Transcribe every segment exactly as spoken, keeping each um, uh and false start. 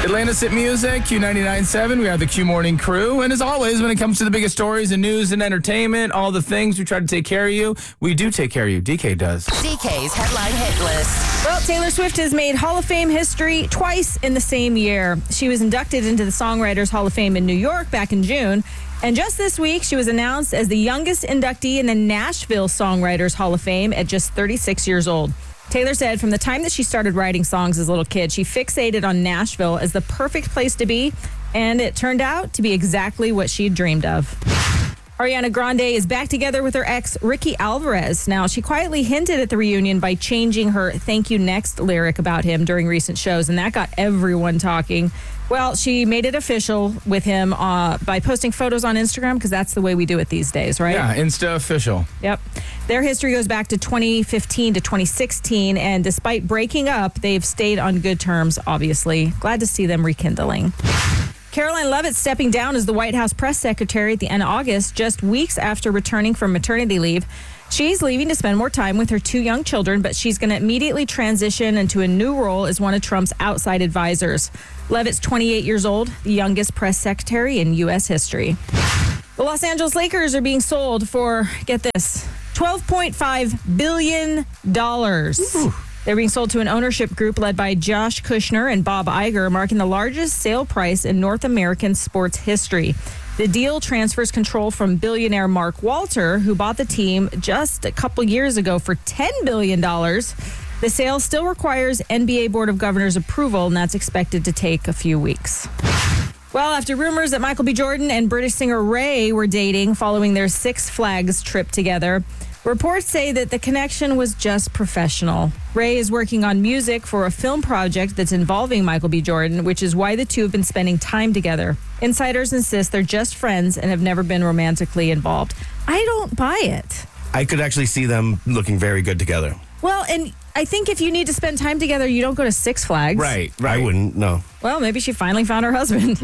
Atlantis Hit Music, Q ninety-nine point seven. We are the Q Morning Crew. And as always, when it comes to the biggest stories and news and entertainment, all the things, we try to take care of you. We do take care of you. D K does. D K's Headline Hit List. Well, Taylor Swift has made Hall of Fame history twice in the same year. She was inducted into the Songwriters Hall of Fame in New York back in June. And just this week, she was announced as the youngest inductee in the Nashville Songwriters Hall of Fame at just thirty-six years old. Taylor said from the time that she started writing songs as a little kid, she fixated on Nashville as the perfect place to be, and it turned out to be exactly what she dreamed of. Ariana Grande is back together with her ex, Ricky Alvarez. Now, she quietly hinted at the reunion by changing her Thank You Next lyric about him during recent shows, and that got everyone talking. Well, she made it official with him uh, by posting photos on Instagram, because that's the way we do it these days, right? Yeah, Insta official. Yep. Their history goes back to twenty fifteen to twenty sixteen, and despite breaking up, they've stayed on good terms, obviously. Glad to see them rekindling. Caroline Leavitt stepping down as the White House press secretary at the end of August, just weeks after returning from maternity leave. She's leaving to spend more time with her two young children, but she's going to immediately transition into a new role as one of Trump's outside advisors. Leavitt's twenty-eight years old, the youngest press secretary in U S history. The Los Angeles Lakers are being sold for, get this, twelve point five billion dollars. Ooh. They're being sold to an ownership group led by Josh Kushner and Bob Iger, marking the largest sale price in North American sports history. The deal transfers control from billionaire Mark Walter, who bought the team just a couple years ago for ten billion dollars. The sale still requires N B A Board of Governors approval, and that's expected to take a few weeks. Well, after rumors that Michael B. Jordan and British singer Ray were dating following their Six Flags trip together, reports say that the connection was just professional. Ray is working on music for a film project that's involving Michael B. Jordan, which is why the two have been spending time together. Insiders insist they're just friends and have never been romantically involved. I don't buy it. I could actually see them looking very good together. Well, and I think if you need to spend time together, you don't go to Six Flags. Right, right. I wouldn't, no. Well, maybe she finally found her husband.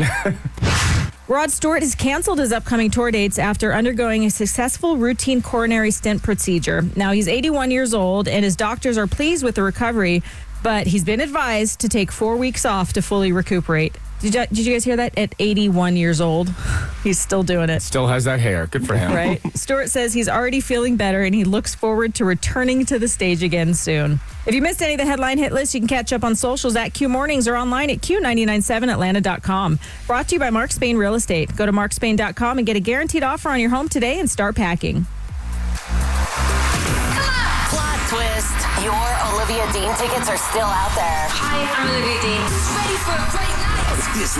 Rod Stewart has canceled his upcoming tour dates after undergoing a successful routine coronary stent procedure. Now, he's eighty-one years old, and his doctors are pleased with the recovery, but he's been advised to take four weeks off to fully recuperate. Did you, did you guys hear that? At eighty-one years old, he's still doing it. Still has that hair. Good for him. Right. Stewart says he's already feeling better, and he looks forward to returning to the stage again soon. If you missed any of the headline hit list, you can catch up on socials at Q Mornings or online at Q nine nine seven Atlanta dot com. Brought to you by Mark Spain Real Estate. Go to mark spain dot com and get a guaranteed offer on your home today and start packing. Plot twist. Your Olivia Dean tickets are still out there. Hi, I'm Olivia Dean. Ready for a great night. This